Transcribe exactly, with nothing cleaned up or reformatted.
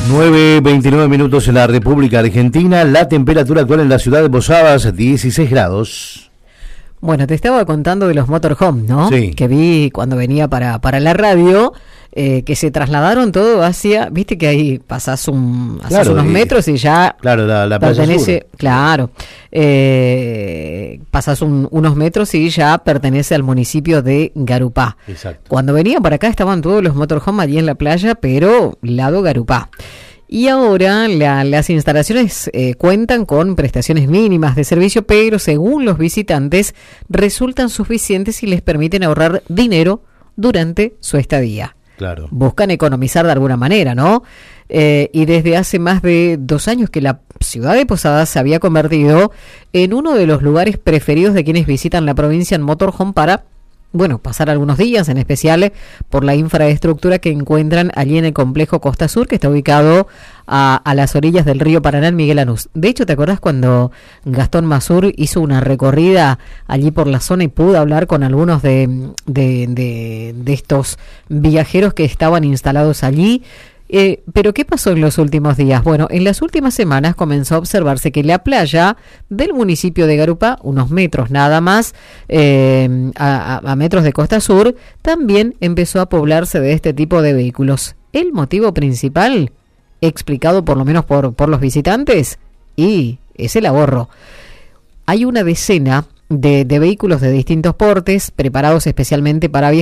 nueve veintinueve minutos en la República Argentina. La temperatura actual en la ciudad de Posadas, dieciséis grados. Bueno, te estaba contando de los motorhome, ¿no? Sí. Que vi cuando venía para, para la radio, eh, que se trasladaron todo hacia, viste que ahí pasás, un, pasás Claro, unos y- metros y ya Claro, la, la playa pertenece, sur. claro, eh, pasás un- unos metros y ya pertenece al municipio de Garupá. Exacto. Cuando venían para acá estaban todos los motorhome allí en la playa, pero lado Garupá. Y ahora la- las instalaciones eh, cuentan con prestaciones mínimas de servicio, pero según los visitantes resultan suficientes y les permiten ahorrar dinero durante su estadía. Claro. Buscan economizar de alguna manera, ¿no? Eh, y desde hace más de dos años que la ciudad de Posadas se había convertido en uno de los lugares preferidos de quienes visitan la provincia en motorhome para, bueno, pasar algunos días, en especial por la infraestructura que encuentran allí en el complejo Costa Sur, que está ubicado a, a las orillas del río Paraná en Miguel Lanús. De hecho, ¿te acordás cuando Gastón Masur hizo una recorrida allí por la zona y pudo hablar con algunos de, de, de, de estos viajeros que estaban instalados allí? Eh, pero ¿qué pasó en los últimos días? Bueno, en las últimas semanas comenzó a observarse que la playa del municipio de Garupá, unos metros nada más, eh, a, a- a metros de Costa Sur, también empezó a poblarse de este tipo de vehículos. El motivo principal, explicado por lo menos por, por los visitantes, y es el ahorro. Hay una decena de, de vehículos de distintos portes, preparados especialmente para viajar